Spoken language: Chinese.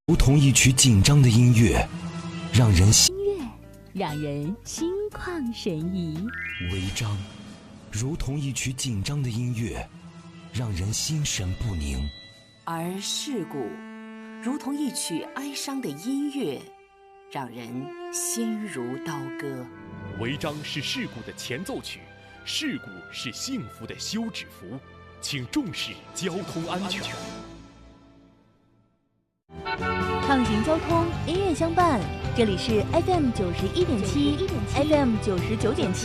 如同一曲紧张的音乐，让人让人心旷神怡。 违章，如同一曲紧张的音乐，让人心神不宁。 而事故，如同一曲哀伤的音乐，让人心如刀割。 违章是事故的前奏曲，事故是幸福的休止符，请重视交通安全。 畅行交通，音乐相伴，这里是 FM91.7 ，FM99.7。